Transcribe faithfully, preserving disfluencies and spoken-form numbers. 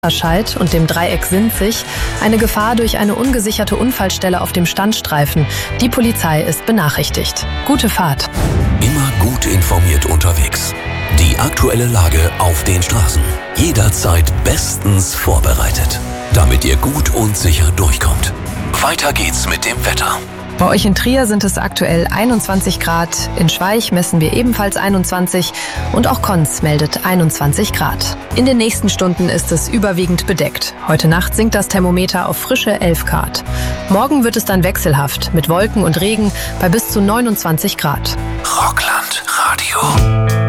Scheid und dem Dreieck Sinzig eine Gefahr durch eine ungesicherte Unfallstelle auf dem Standstreifen. Die Polizei ist benachrichtigt. Gute Fahrt. Immer gut informiert unterwegs. Die aktuelle Lage auf den Straßen. Jederzeit bestens vorbereitet, damit ihr gut und sicher durchkommt. Weiter geht's mit dem Wetter. Bei euch in Trier sind es aktuell einundzwanzig Grad, in Schweich messen wir ebenfalls einundzwanzig und auch Konz meldet einundzwanzig Grad. In den nächsten Stunden ist es überwiegend bedeckt. Heute Nacht sinkt das Thermometer auf frische elf Grad. Morgen wird es dann wechselhaft mit Wolken und Regen bei bis zu neunundzwanzig Grad. Rockland Radio.